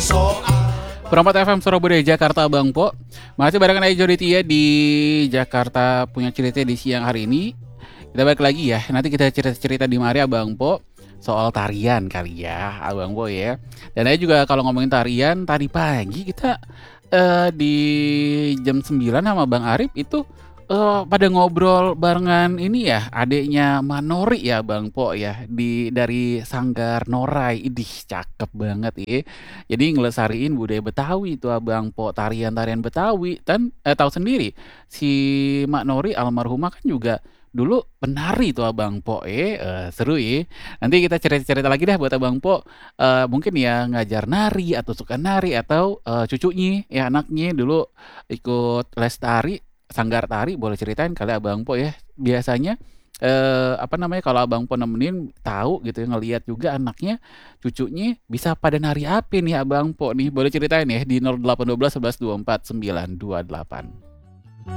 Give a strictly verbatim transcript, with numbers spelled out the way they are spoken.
Perempat F M Surabaya Jakarta Bang Po. Masih barengan Aja Joditia di Jakarta punya cerita di siang hari ini. Kita balik lagi ya. Nanti kita cerita-cerita di mari Abang Po soal tarian kali ya, Abang Po ya. Dan saya juga kalau ngomongin tarian tadi pagi kita eh, di jam sembilan sama Bang Arif itu eh, pada ngobrol barengan ini ya, adiknya Manori ya Bang Po ya, di dari Sanggar Norai. Idih, cakep banget ya. Jadi ngelestariin budaya Betawi itu Abang Po, tarian-tarian Betawi. Dan eh, tahu sendiri si Mak Nori almarhumah kan juga dulu penari tuh Abang Po eh eh, seru ya. Nanti kita cerita-cerita lagi dah buat Abang Po. Eh, mungkin ya ngajar nari atau suka nari atau eh, cucunya ya anaknya dulu ikut les tari, sanggar tari, boleh ceritain kali Abang Po ya. Biasanya eh apa namanya kalau Abang Po nemenin tahu gitu ya, ngelihat juga anaknya cucunya bisa pada nari apa nih Abang Po nih, boleh ceritain ya di nol delapan satu dua satu satu dua empat sembilan dua delapan.